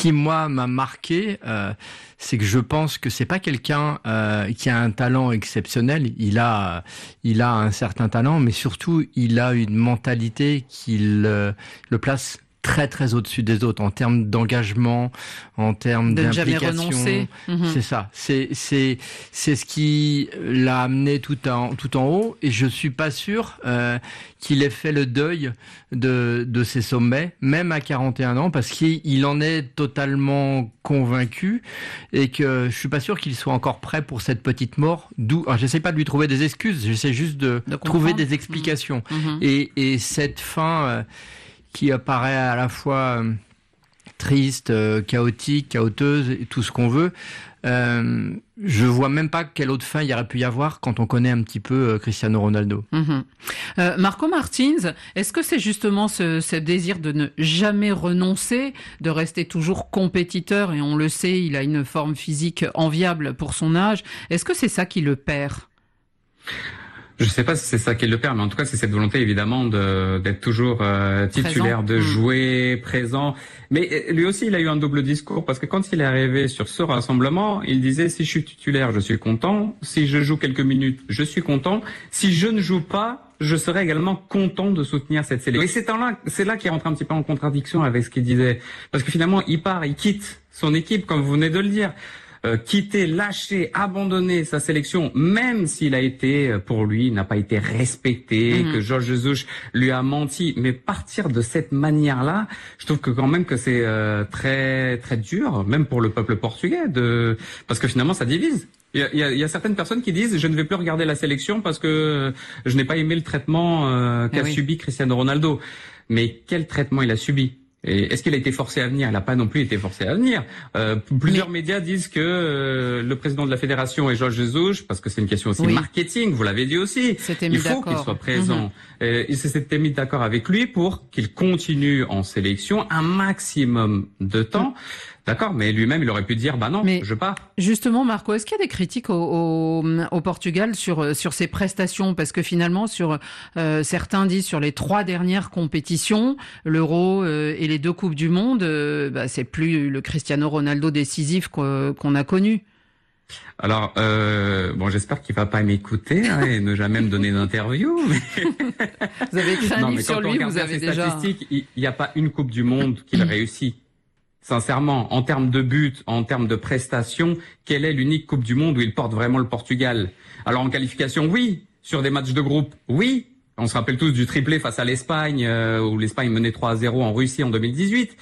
qui moi m'a marqué, c'est que je pense que c'est pas quelqu'un qui a un talent exceptionnel. Il a un certain talent, mais surtout il a une mentalité qui le place très très au-dessus des autres en termes d'engagement, en termes d'implication. Jamais renoncer. C'est ça. C'est ce qui l'a amené tout en haut. Et je suis pas sûr qu'il ait fait le deuil de ses sommets, même à 41 ans, parce qu'il en est totalement convaincu et que je suis pas sûr qu'il soit encore prêt pour cette petite mort. Alors, j'essaie pas de lui trouver des excuses, j'essaie juste de trouver des explications. Et cette fin qui apparaît à la fois triste, chaotique, chaoteuse, et tout ce qu'on veut. Je vois même pas quelle autre fin il y aurait pu y avoir quand on connaît un petit peu Cristiano Ronaldo. Marco Martins, est-ce que c'est justement ce désir de ne jamais renoncer, de rester toujours compétiteur, et on le sait, il a une forme physique enviable pour son âge, est-ce que c'est ça qui le perd ? Je sais pas si c'est ça qui le perd, mais en tout cas, c'est cette volonté, évidemment, d'être toujours titulaire, de jouer, présent. Mais lui aussi, il a eu un double discours, parce que quand il est arrivé sur ce rassemblement, il disait, si je suis titulaire, je suis content. Si je joue quelques minutes, je suis content. Si je ne joue pas, je serais également content de soutenir cette sélection. Et c'est là qu'il rentre un petit peu en contradiction avec ce qu'il disait. Parce que finalement, il quitte son équipe, comme vous venez de le dire. Quitter, lâcher, abandonner sa sélection, même s'il a été, pour lui, n'a pas été respecté, que Jorge Jesus lui a menti, mais partir de cette manière-là, je trouve que quand même que c'est très très dur, même pour le peuple portugais, parce que finalement ça divise. Il y a certaines personnes qui disent je ne vais plus regarder la sélection parce que je n'ai pas aimé le traitement qu'a subi Cristiano Ronaldo. Mais quel traitement il a subi? Et est-ce qu'il a été forcé à venir? Il n'a pas non plus été forcé à venir. Plusieurs médias disent que le président de la fédération est Jorge Jesus, parce que c'est une question aussi marketing, vous l'avez dit aussi. Il faut qu'il soit présent. Il s'était mis d'accord avec lui pour qu'il continue en sélection un maximum de temps. D'accord, mais lui-même, il aurait pu dire, bah non, je pars. Justement, Marco, est-ce qu'il y a des critiques au Portugal sur ses prestations? Parce que finalement, certains disent sur les 3 dernières compétitions, l'Euro et les 2 Coupes du Monde, c'est plus le Cristiano Ronaldo décisif qu'on a connu. Alors, j'espère qu'il va pas m'écouter et ne jamais me donner d'interview. Mais... Vous avez écrit un livre sur lui, vous avez déjà... statistiques, il n'y a pas une Coupe du Monde qu'il réussit. Sincèrement, en termes de buts, en termes de prestations, quelle est l'unique Coupe du Monde où il porte vraiment le Portugal? Alors en qualification, oui. Sur des matchs de groupe, oui. On se rappelle tous du triplé face à l'Espagne, où l'Espagne menait 3-0 en Russie en 2018.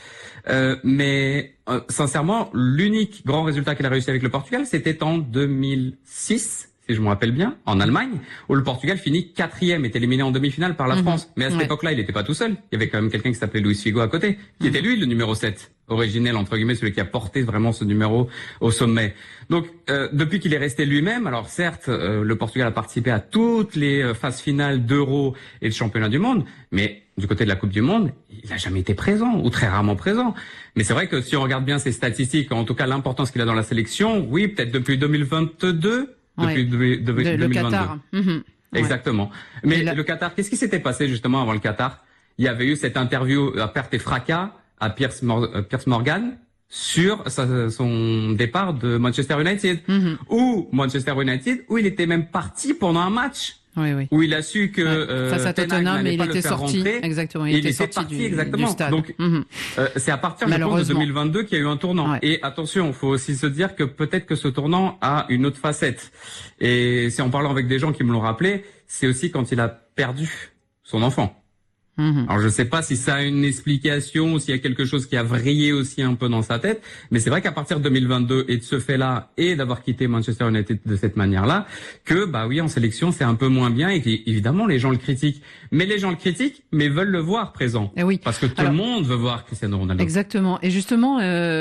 Mais sincèrement, l'unique grand résultat qu'il a réussi avec le Portugal, c'était en 2006. Si je me rappelle bien, en Allemagne, où le Portugal finit 4e, est éliminé en demi-finale par la France. Mais à cette époque-là, il n'était pas tout seul. Il y avait quand même quelqu'un qui s'appelait Luis Figo à côté, qui était lui le numéro 7, originel, entre guillemets, celui qui a porté vraiment ce numéro au sommet. Donc, depuis qu'il est resté lui-même, alors certes, le Portugal a participé à toutes les phases finales d'Euro et de championnat du monde, mais du côté de la Coupe du Monde, il n'a jamais été présent, ou très rarement présent. Mais c'est vrai que si on regarde bien ses statistiques, en tout cas l'importance qu'il a dans la sélection, oui, peut-être depuis 2022, depuis 2022. Le Qatar. Exactement. Mais le Qatar, qu'est-ce qui s'était passé justement avant le Qatar? Il y avait eu cette interview à perte et fracas à Piers Morgan sur son départ de Manchester United. Ou Manchester United, où il était même parti pendant un match. Où il a su que face à Tottenham, mais il était sorti. Exactement, il était sorti du stade. Donc c'est à partir je pense, de 2022 qu'il y a eu un tournant. Et attention, il faut aussi se dire que peut-être que ce tournant a une autre facette. Et c'est en parlant avec des gens qui me l'ont rappelé, c'est aussi quand il a perdu son enfant. Alors je sais pas si ça a une explication ou s'il y a quelque chose qui a vrillé aussi un peu dans sa tête, mais c'est vrai qu'à partir de 2022 et de ce fait-là et d'avoir quitté Manchester United de cette manière-là, que en sélection c'est un peu moins bien et qu'évidemment les gens le critiquent. Mais les gens le critiquent, mais veulent le voir présent. Parce que tout le monde veut voir Cristiano Ronaldo. Exactement. Et justement,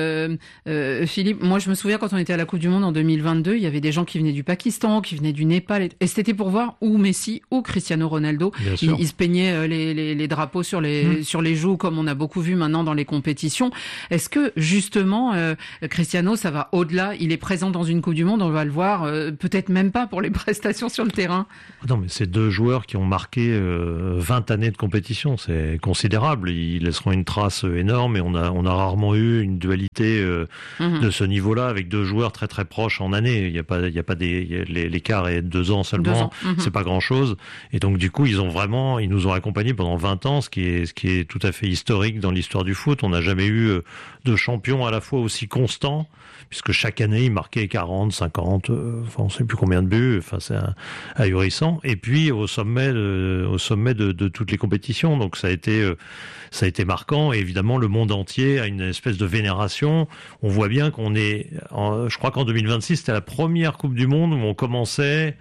Philippe, moi je me souviens quand on était à la Coupe du Monde en 2022, il y avait des gens qui venaient du Pakistan, qui venaient du Népal, et c'était pour voir ou Messi ou Cristiano Ronaldo. Ils se peignaient les les drapeaux sur les joues, comme on a beaucoup vu maintenant dans les compétitions. Est-ce que justement, Cristiano, ça va au-delà? Il est présent dans une Coupe du Monde, on va le voir, peut-être même pas pour les prestations sur le terrain. Non, mais c'est deux joueurs qui ont marqué 20 années de compétition, c'est considérable. Ils laisseront une trace énorme et on a rarement eu une dualité de ce niveau-là avec deux joueurs très très proches en année. Il y a pas l'écart est 2 ans seulement. 2 ans. C'est pas grand-chose. Et donc du coup, ils nous ont accompagnés pendant 20 ans, ce qui est tout à fait historique dans l'histoire du foot. On n'a jamais eu de champion à la fois aussi constant, puisque chaque année il marquait 40, 50, on sait plus combien de buts. C'est ahurissant. Et puis au sommet de toutes les compétitions. Donc ça a été marquant. Et évidemment, le monde entier a une espèce de vénération. On voit bien je crois qu'en 2026, c'était la première Coupe du Monde où on commençait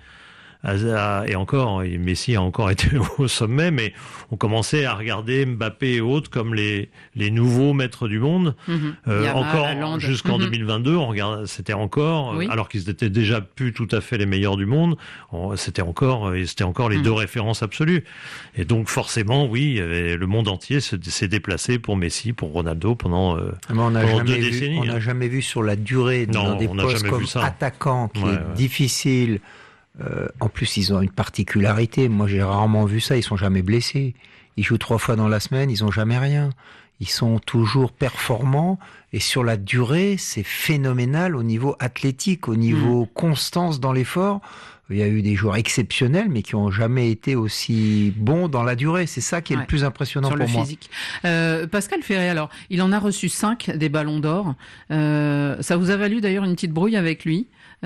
et Messi a encore été au sommet, mais on commençait à regarder Mbappé et autres comme les nouveaux maîtres du monde. Encore jusqu'en 2022, c'était encore, alors qu'ils étaient déjà plus tout à fait les meilleurs du monde, c'était encore les deux références absolues. Et donc forcément, le monde entier s'est déplacé pour Messi, pour Ronaldo pendant 2 décennies. On n'a jamais vu sur la durée dans des postes comme attaquant qui est difficile. En plus, ils ont une particularité. Moi, j'ai rarement vu ça. Ils sont jamais blessés. Ils jouent 3 fois dans la semaine. Ils ont jamais rien. Ils sont toujours performants. Et sur la durée, c'est phénoménal au niveau athlétique, au niveau constance dans l'effort. Il y a eu des joueurs exceptionnels, mais qui ont jamais été aussi bons dans la durée. C'est ça qui est le plus impressionnant pour moi. Sur le physique. Pascal Ferré, alors, il en a reçu 5 des ballons d'or. Ça vous a valu d'ailleurs une petite brouille avec lui.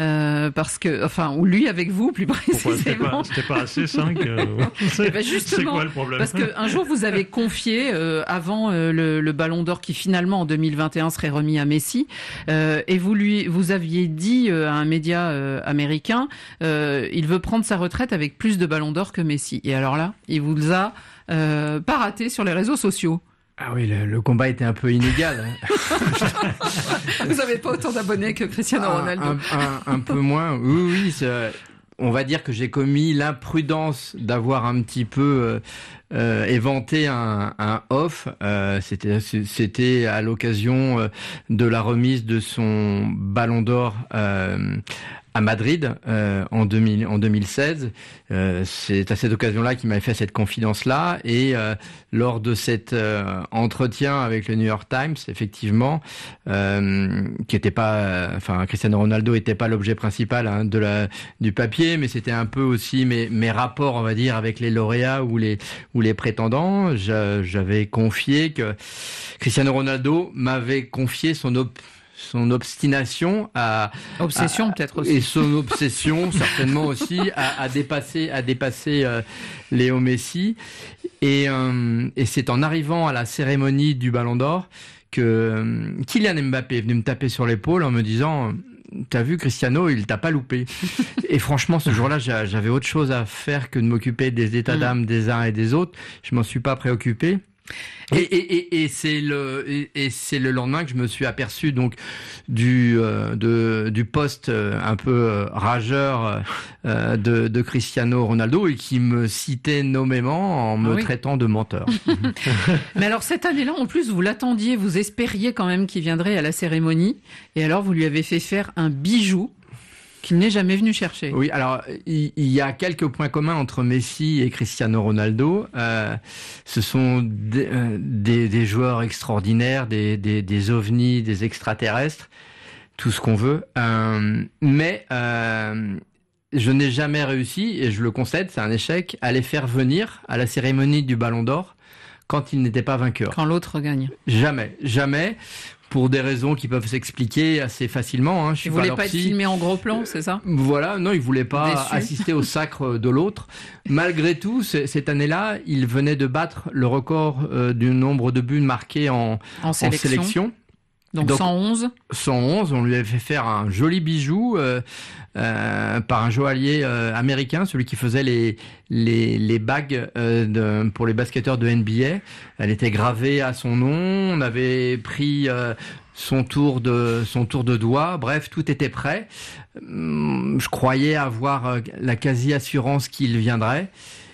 Ou lui avec vous, plus précisément. Pourquoi c'était pas assez 5 justement, c'est quoi le problème? Parce qu'un jour, vous avez confié, avant le ballon d'or qui finalement en 2021 serait remis à Messi, et vous aviez dit à un média américain, il veut prendre sa retraite avec plus de ballons d'or que Messi. Et alors là, il vous a pas raté sur les réseaux sociaux. Ah oui, le combat était un peu inégal. Vous n'avez pas autant d'abonnés que Cristiano Ronaldo. Un peu moins, oui. On va dire que j'ai commis l'imprudence d'avoir un petit peu éventé un off. C'était à l'occasion de la remise de son ballon d'or à Madrid en 2016. C'est à cette occasion-là qu'il m'avait fait cette confidence-là. Et lors de cet entretien avec le New York Times, effectivement, qui était pas, Cristiano Ronaldo était pas l'objet principal du papier, mais c'était un peu aussi mes rapports, on va dire, avec les lauréats ou les prétendants. J'avais confié que Cristiano Ronaldo m'avait confié son obstination peut-être aussi, et son obsession certainement aussi à dépasser Léo Messi, et c'est en arrivant à la cérémonie du Ballon d'Or que Kylian Mbappé est venu me taper sur l'épaule en me disant: t'as vu, Cristiano, il t'a pas loupé. Et franchement, ce jour-là, j'avais autre chose à faire que de m'occuper des états d'âme des uns et des autres. Je m'en suis pas préoccupé. Et c'est le lendemain que je me suis aperçu donc du post un peu rageur de Cristiano Ronaldo, et qui me citait nommément en me traitant de menteur. Mais alors cette année-là, en plus, vous l'attendiez, vous espériez quand même qu'il viendrait à la cérémonie, et alors vous lui avez fait faire un bijou qu'il n'est jamais venu chercher. Oui, alors il y a quelques points communs entre Messi et Cristiano Ronaldo. Ce sont des joueurs extraordinaires, des ovnis, des extraterrestres, tout ce qu'on veut. Mais je n'ai jamais réussi, et je le concède, c'est un échec, à les faire venir à la cérémonie du Ballon d'Or quand ils n'étaient pas vainqueurs. Quand l'autre gagne. Jamais. Pour des raisons qui peuvent s'expliquer assez facilement. Ils ne voulaient pas être filmés en gros plan, c'est ça? Voilà, non, ils ne voulaient pas assister au sacre de l'autre. Malgré tout, cette année-là, il venait de battre le record du nombre de buts marqués en sélection. Donc 111. 111, on lui avait fait faire un joli bijou par un joaillier américain, celui qui faisait les bagues pour les basketteurs de NBA. Elle était gravée à son nom. On avait pris son tour de doigt. Bref, tout était prêt. Je croyais avoir la quasi-assurance qu'il viendrait.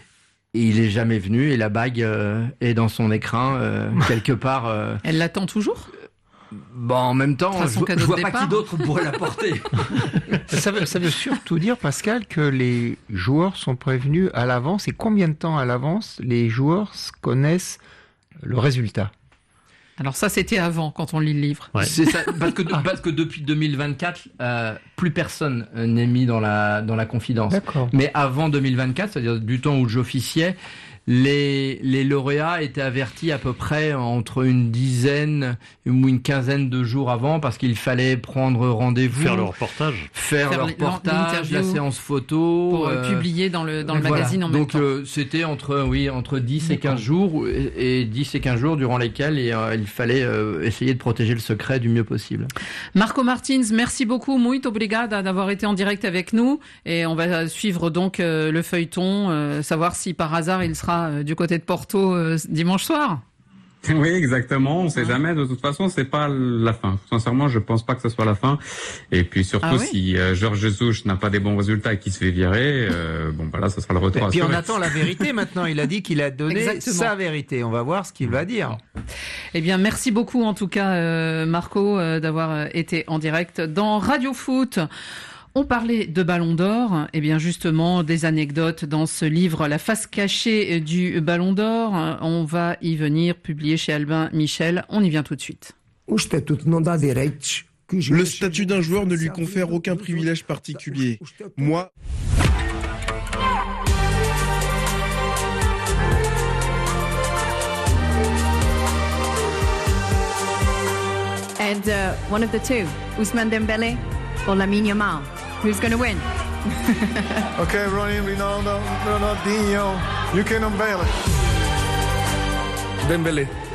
il est jamais venu et la bague est dans son écrin quelque part. Elle l'attend toujours ? Bon, en même temps, je vois pas qui d'autre pourrait la porter. Ça veut surtout dire, Pascal, que les joueurs sont prévenus à l'avance. Et combien de temps à l'avance les joueurs connaissent le résultat ? Alors ça, c'était avant, quand on lit le livre. Ouais. C'est ça, parce que depuis 2024, plus personne n'est mis dans la confidence. D'accord. Mais avant 2024, c'est-à-dire du temps où j'officiais, les lauréats étaient avertis à peu près entre une dizaine ou une quinzaine de jours avant parce qu'il fallait prendre rendez-vous. Faire leur reportage. Faire leur reportage, la séance photo. Pour publier dans le magazine en même temps. Donc c'était entre 10 et 15 jours, et 10 et 15 jours durant lesquels il fallait essayer de protéger le secret du mieux possible. Marco Martins, merci beaucoup, muito obrigada d'avoir été en direct avec nous. Et on va suivre donc le feuilleton, savoir si par hasard il sera du côté de Porto dimanche soir. Oui, exactement. On sait jamais. De toute façon, c'est pas la fin. Sincèrement, je pense pas que ce soit la fin. Et puis surtout, si Jorge Jesus n'a pas des bons résultats et qu'il se fait virer, là, ça sera le retour. Et puis on attend la vérité maintenant. Il a dit qu'il a donné sa vérité. On va voir ce qu'il va dire. Eh bien, merci beaucoup en tout cas, Marco, d'avoir été en direct dans Radio Foot. On parlait de Ballon d'Or, et bien justement des anecdotes dans ce livre, La face cachée du Ballon d'Or. On va y venir, publié chez Albin Michel. On y vient tout de suite. Le statut d'un joueur ne lui confère aucun privilège particulier. Moi... And one of the two, Ousmane Dembélé or Lamine Yamal. Who's going to win? Okay, Ronaldinho, you can Dembélé.